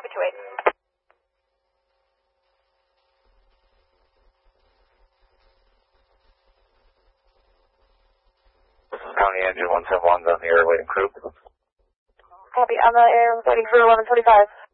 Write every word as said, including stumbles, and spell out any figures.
Copy two eight. This is County Engine one seven one's on the air waiting crew. Copy, on the air waiting for eleven forty-five.